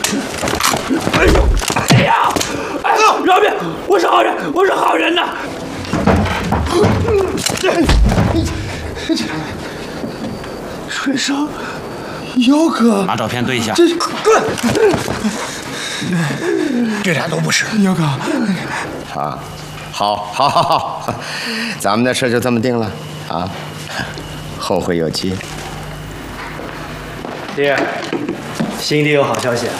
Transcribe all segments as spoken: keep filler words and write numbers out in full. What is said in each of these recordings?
哎呦，哎呀，哎，饶命！我是好人，我是好人呐！水生，姚哥， 拿照片对一下。 这滚！ 这俩都不是。 姚哥， 啊，好，好，好，好，咱们的事就这么定了啊，后会有期。 爹，新地有好消息啊！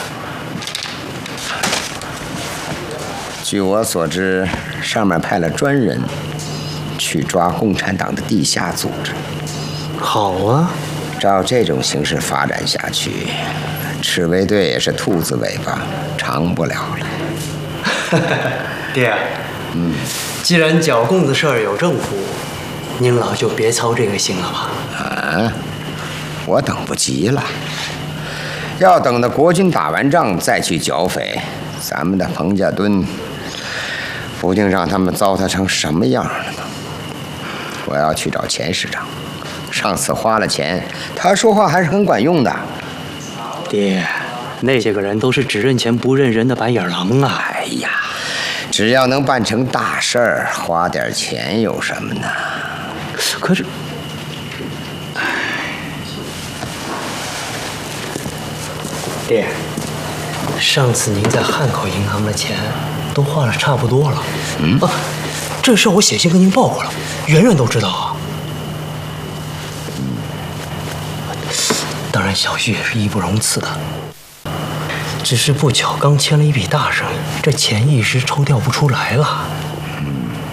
据我所知，上面派了专人去抓共产党的地下组织。 好啊， 照这种形势发展下去，赤卫队也是兔子尾巴，长不了了。 爹，嗯，既然剿共的事儿有政府，您老就别操这个心了吧。 啊，我等不及了。要等到国军打完仗再去剿匪，咱们的彭家墩不定让他们糟蹋成什么样了呢？我要去找钱市长，上次花了钱，他说话还是很管用的。 爹，那些个人都是只认钱不认人的白眼狼啊！ 哎呀，只要能办成大事儿，花点钱有什么呢？ 可是，爹，上次您在汉口银行的钱都花了差不多了。嗯啊，这事我写信跟您报过了，圆圆都知道啊。当然，小旭也是义不容辞的。只是不巧刚签了一笔大生意，这钱一时抽调不出来了。 嗯，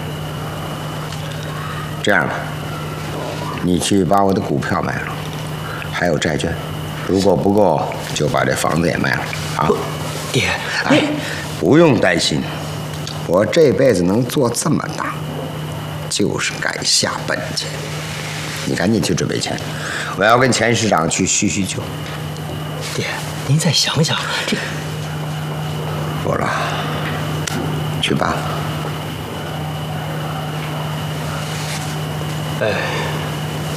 这样吧，你去把我的股票卖了，还有债券，如果不够，就把这房子也卖了啊！ 爹， 哎，不用担心，我这辈子能做这么大，就是敢下本钱。你赶紧去准备钱，我要跟钱市长去叙叙旧。 爹，您再想想，这不了，去吧。 哎。